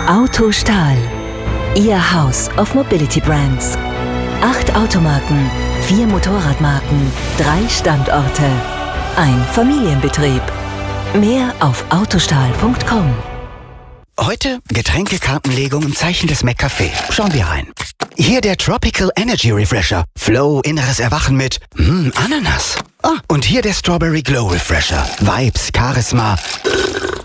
Autostahl. Ihr House of Mobility Brands. 8 Automarken, 4 Motorradmarken, 3 Standorte. Ein Familienbetrieb. Mehr auf autostahl.com. Heute Getränkekartenlegung im Zeichen des McCafé. Schauen wir rein. Hier der Tropical Energy Refresher. Flow, inneres Erwachen mit Ananas. Und hier der Strawberry Glow Refresher. Vibes, Charisma